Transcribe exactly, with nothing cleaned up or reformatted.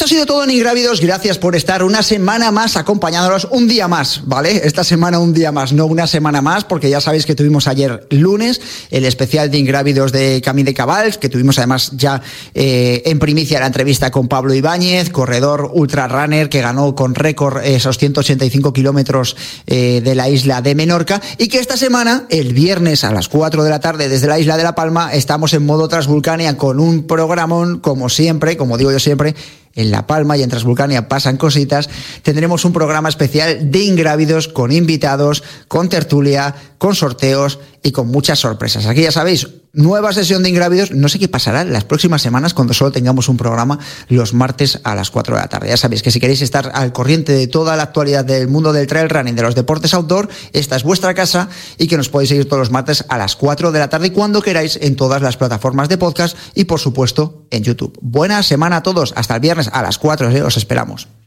sido todo en Ingrávidos. Gracias por estar una semana más acompañándonos, un día más, ¿vale? Esta semana un día más, no una semana más, porque ya sabéis que tuvimos ayer lunes el especial de Ingrávidos de Camí de Cabals, que tuvimos además ya eh, en primicia la entrevista con Pablo Ibáñez, corredor ultrarunner que ganó con récord esos ciento ochenta y cinco kilómetros eh, de la isla de Menorca, y que esta semana, el viernes a las cuatro de la tarde desde la isla de La Palma, estamos en modo Transvulcania con un programón, como siempre, como digo yo siempre, en La Palma y en Transvulcania pasan cositas. Tendremos un programa especial de Ingrávidos con invitados, con tertulia, con sorteos y con muchas sorpresas. Aquí ya sabéis, nueva sesión de Ingrávidos. No sé qué pasará las próximas semanas cuando solo tengamos un programa los martes a las cuatro de la tarde. Ya sabéis que si queréis estar al corriente de toda la actualidad del mundo del trail running, de los deportes outdoor, esta es vuestra casa, y que nos podéis seguir todos los martes a las cuatro de la tarde cuando queráis en todas las plataformas de podcast y por supuesto en YouTube. Buena semana a todos. Hasta el viernes a las cuatro, ¿eh? Os esperamos.